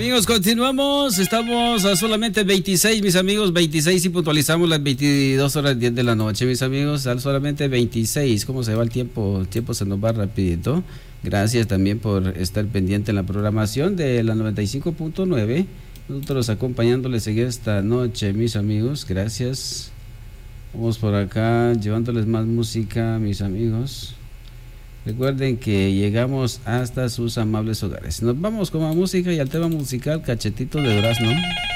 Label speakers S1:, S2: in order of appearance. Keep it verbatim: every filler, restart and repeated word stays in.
S1: amigos, continuamos. Estamos a solamente veintiséis, mis amigos, veintiséis y puntualizamos las veintidós horas diez de la noche, mis amigos. A solamente veintiséis. ¿Cómo se va el tiempo? El tiempo se nos va rapidito. Gracias también por estar pendiente en la programación de la noventa y cinco punto nueve. Nosotros acompañándoles en esta noche, mis amigos. Gracias. Vamos por acá llevándoles más música, mis amigos. Recuerden que llegamos hasta sus amables hogares. Nos vamos con la música y al tema musical Cachetito de Durazno.